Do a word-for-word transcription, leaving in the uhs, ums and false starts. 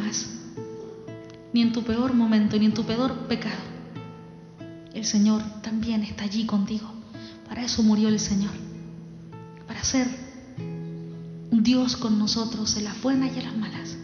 más, ni en tu peor momento, ni en tu peor pecado. El Señor también está allí contigo. Para eso murió el Señor, para ser un Dios con nosotros en las buenas y en las malas.